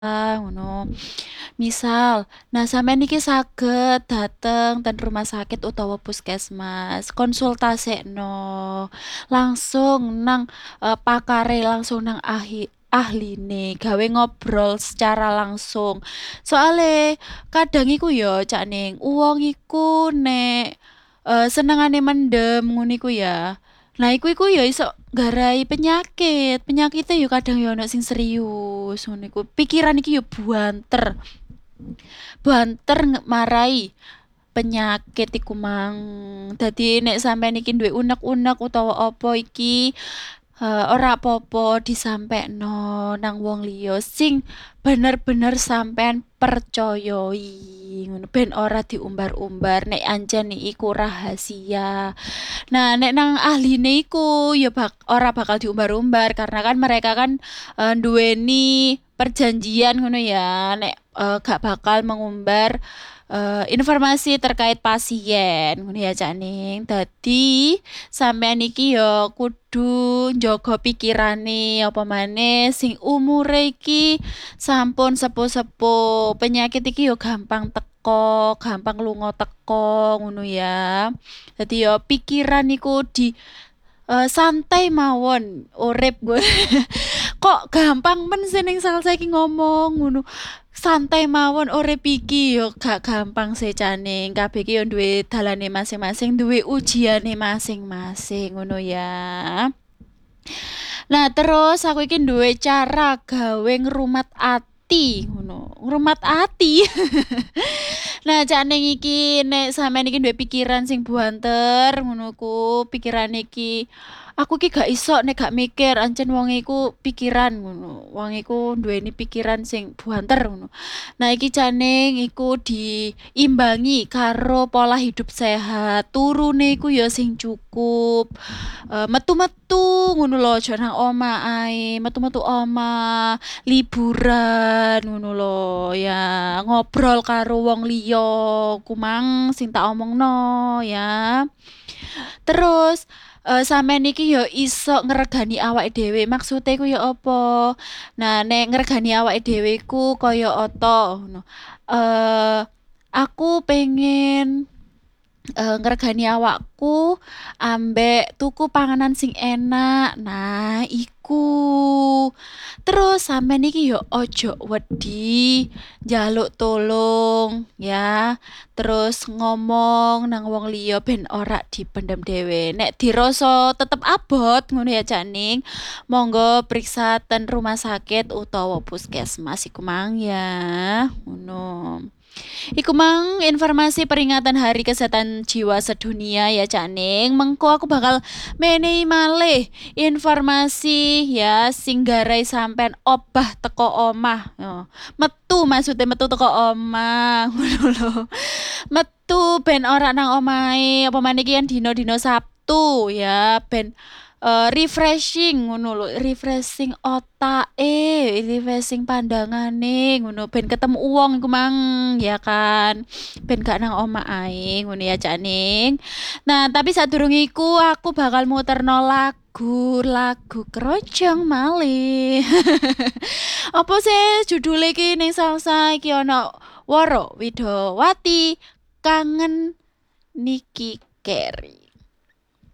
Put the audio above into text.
ngono. Misal, nah sampeyan niki saged dateng ten rumah sakit utawa puskesmas, konsultasekno langsung nang pakare, langsung nang ahline, gawe ngobrol secara langsung. Soale kadang iku ya Cak Ning, wong iku nek senengane mendem ngono iku ya. Nah, iku ya iso nggarai penyakit. Penyakitnya ya kadang ya ono sing serius ngono iku. Pikiran iki ya buanter. Banter marai penyakit iku mang. Dadi nek sampeyan iki duwe unek-unek utawa apa iki ora apa-apa disampekno nang wong liya sing bener-bener sampean percayai ngono ben ora diumbar-umbar nek ancen iku rahasia. Nah, nek nang ahline iku ya ora bakal diumbar-umbar karena kan mereka kan nduweni perjanjian ngono ya nek gak bakal mengumbar informasi terkait pasien ngono ya Cak Ning. Dadi sampean iki ya kudu njaga pikirane apa maneh sing umure iki sampun sepuh-sepuh. Penyakit iki ya gampang teko, gampang lunga teko ngono ya. Dadi ya pikiran iku di santai mawon urip gue. Kok gampang men sih ning saiki ngomong ngono. Santai mawon urip iki yo gak gampang sih Caning. Kabeh iki yo duwe dalane masing-masing, duwe ujiane masing-masing ngono ya. Nah, terus aku iki duwe cara gawe ngrumat ati ngono. Ngrumat ati. Nah, Caning iki nek sampean iki duwe pikiran sing buanter ngono ku, pikiran iki aku iki gak iso nek gak mikir ancen wong iku pikiran ngono. Wong iku duweni pikiran sing buanter ngono. Nah, iki Caning iku diimbangi karo pola hidup sehat. Turune iku ya sing cukup. Metu-metu ngono lho, aja nang omah ae. Metu-metu omah, liburan ngono lho ya. Ngobrol karo wong liya kumang sing tak omongno ya. Terus sampean iki ya iso ngregani awake dhewe. Maksude ku ya apa? Nah, nek ngregani awake dhewe ku kaya apa ngono. Eh aku pengen ngregani awakku ambek tuku panganan sing enak. Nah, iku. Terus sampean iki yo ojo wedi njaluk tolong ya. Terus ngomong nang wong liya ben ora dipendem dhewe. Nek dirasa tetep abot ngono ya Caning, monggo priksa ten rumah sakit utawa puskesmas iku mang ya. Ngono. Iku mang informasi peringatan Hari Kesehatan Jiwa Sedunia ya Cak Ning. Mengko aku bakal menehi malih informasi ya sing garai sampean obah teko omah. Yo. Metu maksudnya metu teko omah ngono lho. Metu ben ora nang omahe apa maneh iki kan dina-dina Sabtu ya ben refreshing ngono lho, refreshing otake, refreshing pandangane ngono ben ketemu wong iku mang ya kan. Ben gak nang omah ae ngono ya Cak Ning. Nah, tapi sadurunge iku aku bakal muterno lagu Krojong malih. Apa sih judule iki ning salsa iki ana Woro Widowati Kangen Niki Keri.